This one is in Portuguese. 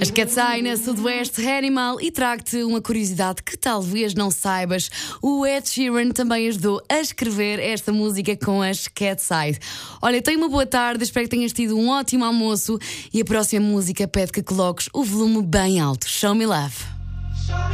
As Cat's Eye na Sudoeste Animal, e trago-te uma curiosidade que talvez não saibas. O Ed Sheeran também ajudou a escrever esta música com as Cat's Eye. Olha, tenha uma boa tarde, espero que tenhas tido um ótimo almoço e a próxima música pede que coloques o volume bem alto. Show me love.